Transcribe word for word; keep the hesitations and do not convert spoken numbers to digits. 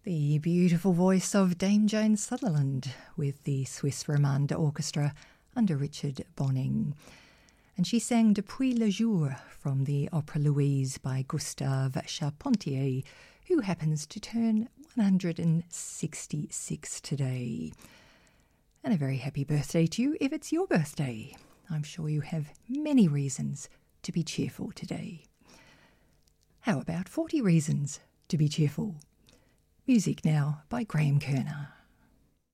The beautiful voice of Dame Joan Sutherland with the Swiss Romande Orchestra under Richard Bonning. And she sang Depuis le jour from the Opera Louise by Gustave Charpentier, who happens to turn one hundred sixty-six today. And a very happy birthday to you if it's your birthday. I'm sure you have many reasons to be cheerful today. How about forty reasons to be cheerful? Music now by Graham Kerner.